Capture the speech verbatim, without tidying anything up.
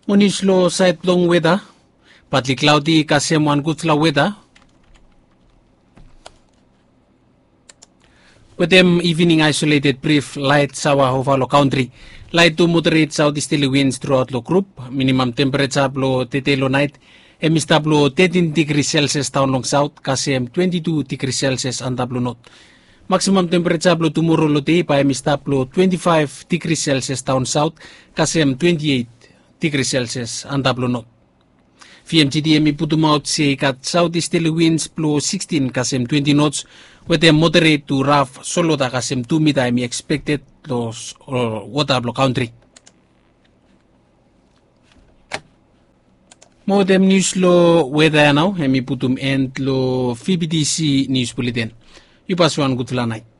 Munislo side long weather, partly cloudy, Kasem one good weather. With them evening isolated brief light shower over country. Light to moderate southeasterly winds throughout the group. Minimum temperature below tetelo night. Emista below thirteen degrees Celsius down long south. Kasem twenty-two degrees Celsius and below north. Maximum temperature below tomorrow lo day by emista below twenty-five degrees Celsius down south. Kasem twenty-eight degrees Celsius and below north. V M G D M Putumaut say got southeasterly winds below sixteen Kasem twenty knots. With a moderate to rough solo da Kasem two meter I expected los uh, water block country. Modem news lo weather now, hemi putum end lo V B D C news bulletin. You pass one good night.